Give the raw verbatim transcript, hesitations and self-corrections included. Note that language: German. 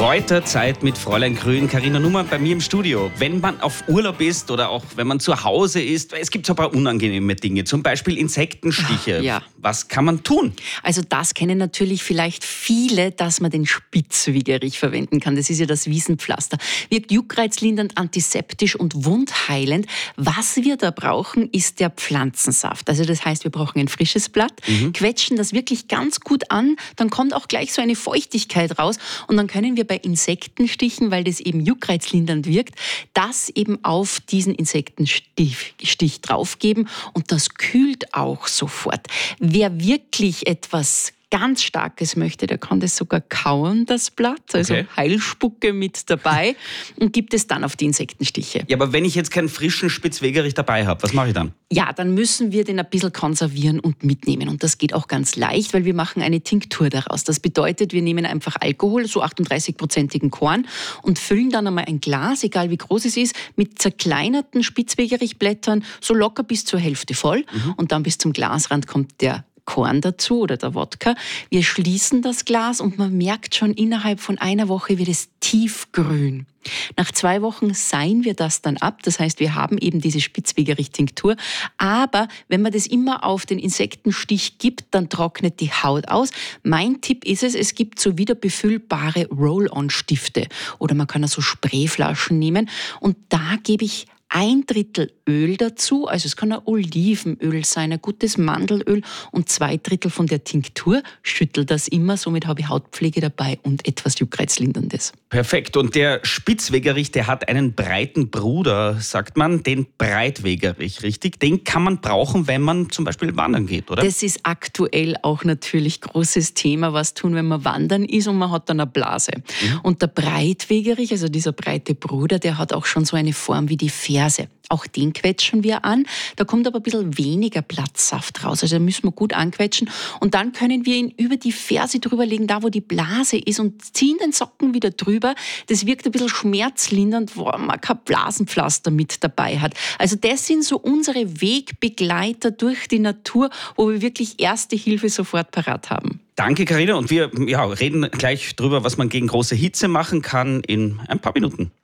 Kräuterzeit mit Fräulein Grün. Carina Nummer bei mir im Studio. Wenn man auf Urlaub ist oder auch wenn man zu Hause ist, es gibt so ein paar unangenehme Dinge, zum Beispiel Insektenstiche. Ach, ja. Was kann man tun? Also das kennen natürlich vielleicht viele, dass man den Spitzwegerich verwenden kann. Das ist ja das Wiesenpflaster. Wirkt juckreizlindernd, antiseptisch und wundheilend. Was wir da brauchen, ist der Pflanzensaft. Also das heißt, wir brauchen ein frisches Blatt, mhm. quetschen das wirklich ganz gut an, dann kommt auch gleich so eine Feuchtigkeit raus und dann können wir bei Insektenstichen, weil das eben juckreizlindernd wirkt, das eben auf diesen Insektenstich Stich draufgeben und das kühlt auch sofort. Wer wirklich etwas ganz Starkes möchte, der kann das sogar kauen, das Blatt, also okay. Heilspucke mit dabei und gibt es dann auf die Insektenstiche. Ja, aber wenn ich jetzt keinen frischen Spitzwegerich dabei habe, was mache ich dann? Ja, dann müssen wir den ein bisschen konservieren und mitnehmen und das geht auch ganz leicht, weil wir machen eine Tinktur daraus. Das bedeutet, wir nehmen einfach Alkohol, so achtunddreißig-prozentigen Korn und füllen dann einmal ein Glas, egal wie groß es ist, mit zerkleinerten Spitzwegerichblättern, so locker bis zur Hälfte voll mhm. und dann bis zum Glasrand kommt der Korn dazu oder der Wodka. Wir schließen das Glas und man merkt schon, innerhalb von einer Woche wird es tiefgrün. Nach zwei Wochen seien wir das dann ab. Das heißt, wir haben eben diese Spitzwegerich-Tinktur. Aber wenn man das immer auf den Insektenstich gibt, dann trocknet die Haut aus. Mein Tipp ist es, es gibt so wiederbefüllbare Roll-on-Stifte. Oder man kann auch so Sprayflaschen nehmen. Und da gebe ich ein Drittel Öl dazu, also es kann ein Olivenöl sein, ein gutes Mandelöl und zwei Drittel von der Tinktur. Schüttel das immer, somit habe ich Hautpflege dabei und etwas Juckreizlinderndes. Perfekt. Und der Spitzwegerich, der hat einen breiten Bruder, sagt man, den Breitwegerich, richtig? Den kann man brauchen, wenn man zum Beispiel wandern geht, oder? Das ist aktuell auch natürlich großes Thema, was tun, wenn man wandern ist und man hat dann eine Blase. Mhm. Und der Breitwegerich, also dieser breite Bruder, der hat auch schon so eine Form wie die Ferse. Auch den quetschen wir an. Da kommt aber ein bisschen weniger Blattsaft raus. Also da müssen wir gut anquetschen. Und dann können wir ihn über die Ferse drüber legen, da wo die Blase ist und ziehen den Socken wieder drüber. Das wirkt ein bisschen schmerzlindernd, wo man kein Blasenpflaster mit dabei hat. Also das sind so unsere Wegbegleiter durch die Natur, wo wir wirklich erste Hilfe sofort parat haben. Danke, Carina. Und wir ja, reden gleich drüber, was man gegen große Hitze machen kann in ein paar Minuten.